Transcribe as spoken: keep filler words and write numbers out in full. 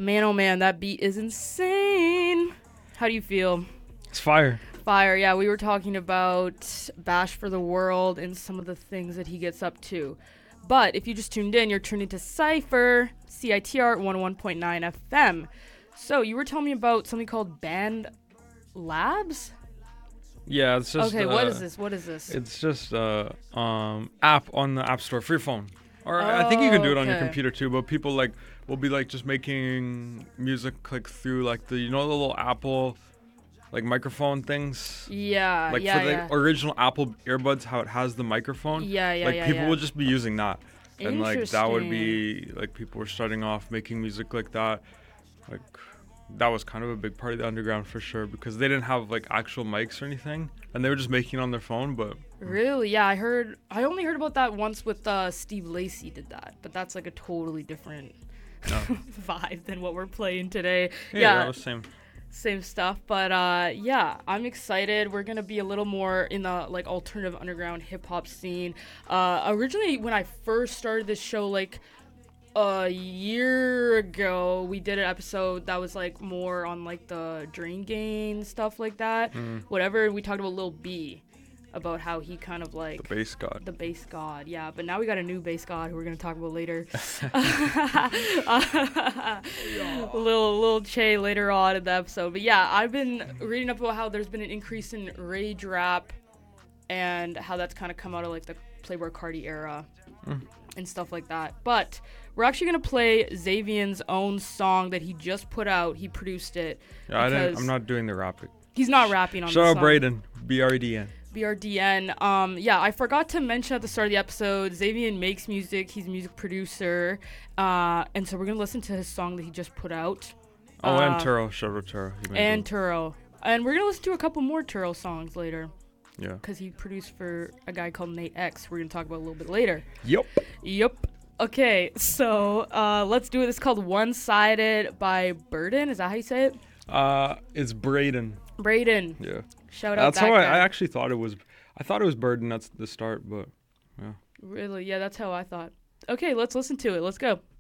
Man, oh man, that beat is insane. How do you feel? It's fire. Fire, yeah. We were talking about Bash for the World and some of the things that he gets up to. But if you just tuned in, you're tuned into Cypher, C I T R one oh one point nine F M. So you were telling me about something called Band Labs? Yeah, it's just. Okay, uh, what is this? What is this? It's just a uh, um app on the App Store for your phone, or oh, I think you can do it on your computer too. But people like will be like just making music like through like the you know the little Apple like microphone things. Yeah, like yeah, for the yeah. original Apple earbuds, how it has the microphone. Yeah, yeah, like yeah. people yeah. will just be using that, and like that would Interesting. be like people were starting off making music like that, like. That was kind of a big part of the underground for sure because they didn't have like actual mics or anything and they were just making it on their phone. But really, yeah, I heard I only heard about that once with uh Steve Lacy did that, but that's like a totally different no. vibe than what we're playing today. Yeah, yeah that was same same stuff, but uh yeah, I'm excited. We're gonna be a little more in the like alternative underground hip-hop scene. Uh originally when I first started this show, like a year ago, we did an episode that was like more on like the Drain Gain stuff like that. Mm. Whatever. We talked about Lil B, about how he kind of like the bass god. The bass god, yeah. But now we got a new bass god who we're gonna talk about later. Lil Lil Che later on in the episode. But yeah, I've been reading up about how there's been an increase in rage rap, and how that's kind of come out of like the Playboi Carti era. Mm. And stuff like that. But we're actually going to play Xavion's own song that he just put out. He produced it. Yeah, I didn't, I'm not doing the rapping. He's not rapping on the song. song. Shout out Braden, B R D N. B R D N. Um, yeah, I forgot to mention at the start of the episode, Xavion makes music. He's a music producer. Uh, and so we're going to listen to his song that he just put out. Oh, uh, and Turo. Shout out Turo. And Turo. And we're going to listen to a couple more Turo songs later. Yeah. Because he produced for a guy called Nate X. We're going to talk about a little bit later. Yep. Yep. Okay, so uh, let's do it. It's called One Sided by Burden. Is that how you say it? Uh, it's Braden. Braden. Yeah. Shout out That's that how guy. I, I actually thought it was. I thought it was Burden. That's the start, but yeah. Really? Yeah, that's how I thought. Okay, let's listen to it. Let's go.